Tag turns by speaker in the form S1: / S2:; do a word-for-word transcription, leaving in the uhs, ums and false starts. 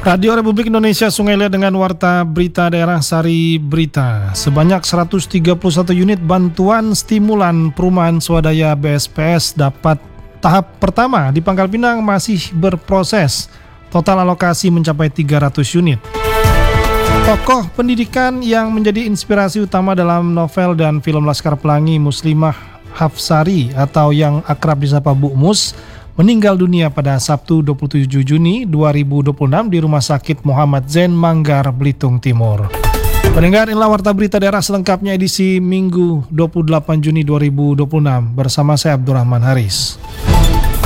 S1: Radio Republik Indonesia Sungai Liat dengan Warta Berita Daerah Sari Berita. Sebanyak seratus tiga puluh satu unit bantuan stimulan perumahan swadaya B S P S dapat tahap pertama di Pangkal Pinang masih berproses. Total alokasi mencapai tiga ratus unit. Tokoh pendidikan yang menjadi inspirasi utama dalam novel dan film Laskar Pelangi, Muslimah Hafsari atau yang akrab disapa Bu Mus, meninggal dunia pada Sabtu dua puluh tujuh Juni dua ribu dua puluh enam di Rumah Sakit Muhammad Zain, Manggar, Belitung Timur. Pendengar, inilah Warta Berita Daerah selengkapnya edisi Minggu dua puluh delapan Juni dua ribu dua puluh enam bersama saya Abdurrahman Haris.